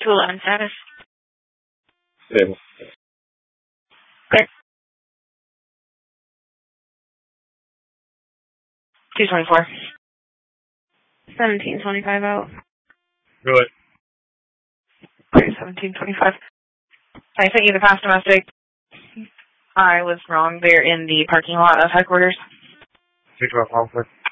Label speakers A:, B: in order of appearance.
A: 211 status.
B: Stable.
A: Clear. 224. 1725 out.
B: Good.
A: Clear 1725. I sent you the past domestic. I was wrong. They're in the parking lot of headquarters.
B: 212 conflict.